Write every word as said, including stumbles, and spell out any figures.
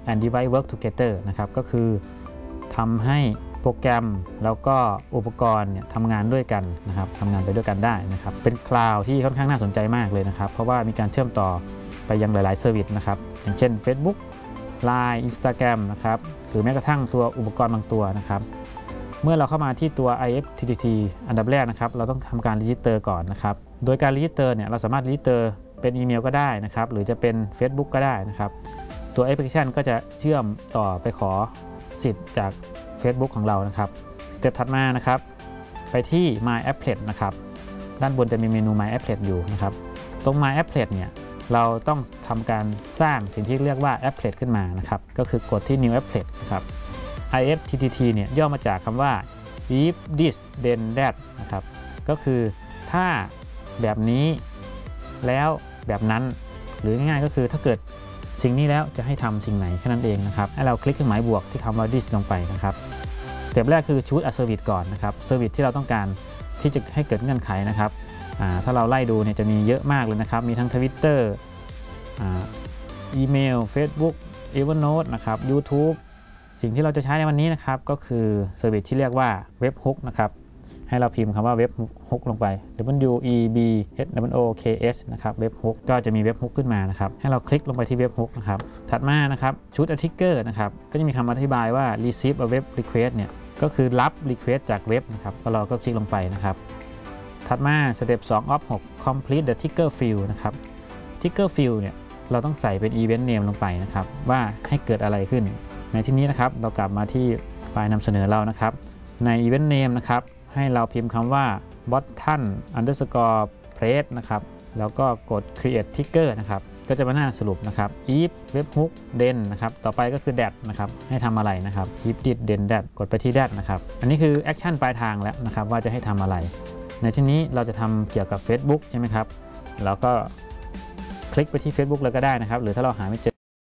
and device work together นะครับก็คือทำให้โปรแกรมแล้วก็อุปกรณ์เนี่ยทำงานด้วยกันนะครับทำงานไปด้วยกันได้นะครับเป็นคลาวด์ที่ค่อนข้างน่าสนใจมากเลยนะครับเพราะว่ามีการเชื่อมต่อไปยังหลายๆเซอร์วิสนะครับอย่างเช่น Facebook ไลน์ Instagram นะครับหรือแม้กระทั่งตัวอุปกรณ์บางตัวนะครับเมื่อเราเข้ามาที่ตัว ไอ เอฟ ที ที ที อันดับแรกนะครับเราต้องทำการรีจิสเตอร์ก่อนนะครับโดยการรีจิสเตอร์เนี่ยเราสามารถรีจิสเตอร์เป็นอีเมลก็ได้นะครับหรือจะเป็น Facebook ก็ได้นะครับตัวแอปพลิเคชันก็จะเชื่อมต่อไปขอสิทธิ์จาก Facebook ของเรานะครับสเต็ปถัดมานะครับไปที่ My Applet นะครับด้านบนจะมีเมนู My Applet อยู่นะครับตรง My Applet เนี่ยเราต้องทำการสร้างสิ่งที่เรียกว่า Applet ขึ้นมานะครับก็คือกดที่ New Applet นะครับ ไอ เอฟ ที ที ที เนี่ยย่อมาจากคำว่า if this then that นะครับก็คือถ้าแบบนี้แล้วแบบนั้นหรือง่ายๆก็คือถ้าเกิดสิ่งนี้แล้วจะให้ทำสิ่งไหนแค่นั้นเองนะครับให้เราคลิกเครื่องหมายบวกที่คำว่า this ลงไปนะครับสเต็ปแรกคือ choose a service ก่อนนะครับเซอร์วิสที่เราต้องการที่จะให้เกิดเงื่อนไขนะครับถ้าเราไล่ดูเนี่ยจะมีเยอะมากเลยนะครับมีทั้ง Twitter อีเมล Facebook Evernote นะครับ YouTube สิ่งที่เราจะใช้ในวันนี้นะครับก็คือเซอร์วิสที่เรียกว่าเว็บฮุกนะครับให้เราพิมพ์คำว่าเว็บฮุกลงไป W E B H O K S นะครับเว็บฮุกก็จะมีเว็บฮุกขึ้นมานะครับให้เราคลิกลงไปที่เว็บฮุกนะครับถัดมานะครับชุด Article นะครับก็จะมีคำอธิบายว่า receive a web request เนี่ยก็คือรับ request จากเว็บนะครับก็เราก็คลิกลงไปนะครับถัดมาสเต็ปสอง of หก complete the trigger field นะครับ trigger field เนี่ยเราต้องใส่เป็น event name ลงไปนะครับว่าให้เกิดอะไรขึ้นในที่นี้นะครับเรากลับมาที่ไฟล์นำเสนอเรานะครับใน event name นะครับให้เราพิมพ์คำว่า button underscore press นะครับแล้วก็กด create trigger นะครับก็จะมาหน้าสรุปนะครับ if webhook then นะครับต่อไปก็คือ that นะครับให้ทำอะไรนะครับ if this then that กดไปที่ that นะครับอันนี้คือ action ปลายทางแล้วนะครับว่าจะให้ทำอะไรในที่นี้เราจะทำเกี่ยวกับ Facebook ใช่ไหมครับแล้วก็คลิกไปที่ Facebook เลยก็ได้นะครับหรือถ้าเราหาไม่เจอ